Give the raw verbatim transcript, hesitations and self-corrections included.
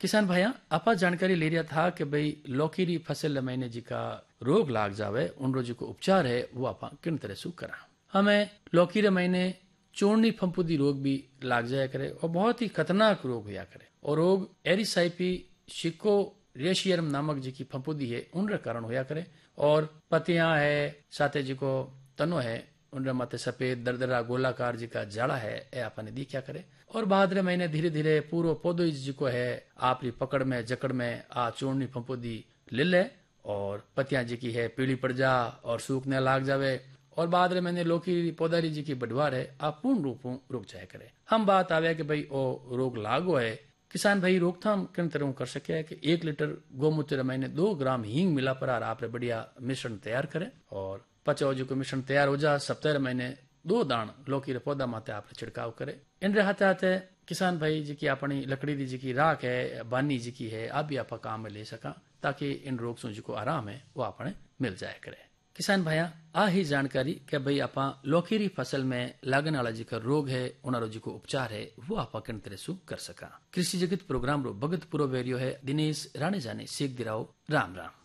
किसान भाइया आपा जानकारी ले रहा था कि भाई लौकी री फसल मैंने जी का रोग लाग जावे उन रोजी को उपचार है वो आपा किन तरह से करा। हमें लौकी रे महीने चोरनी फंफूदी रोग भी लाग जाया करे और बहुत ही खतरनाक रोग हुआ करे और रोग एरिसाइपी शिको रेशियरम नामक जी की फंफूदी है उन कारण होया करे और पतियां है साथे जी को तनो है उन माते सफेद दरदरा गोलाकार जी का जाड़ा है ए आपने दिखा करे और बाद रे महीने धीरे धीरे पूरा पौधो जी को है आपरी पकड़ में जकड़ में आ चोरनी फंफूदी ले ले और पतियां जी की है पीली पड़ जा और सूखने लाग जावे और बाद रे मैंने लौकी पौधारी जी की बढ़वार है आप पूर्ण रूप रुक जाए करे। हम बात आवे कि भाई ओ रोग लागो है किसान भाई रोकथाम किन तरह कर सके है कि एक लीटर गोमूत्र महीने दो ग्राम हींग मिला पर आप बढ़िया मिश्रण तैयार करें और पचाओ जी को मिश्रण तैयार हो जा सप्ताह महीने दो दान लौकी रे पौधा माते आप छिड़काव करे। इन हाथे हाथे किसान भाई जी की अपनी लकड़ी दी जी की राख है बानी जी की है आप भी आप काम में ले सका ताकि इन रोग से जी को आराम है वो अपने मिल जाए करे। किसान भाइया आ ही जानकारी कि भाई आप लौकी री फसल में लागने वाला जी का रोग है उनारो जी को उपचार है वो आप किन तरह से कर सका। कृषि जगत प्रोग्राम रो भगत पूरो वेरियो है दिनेश राणे जाने सीख दिराओ। राम राम।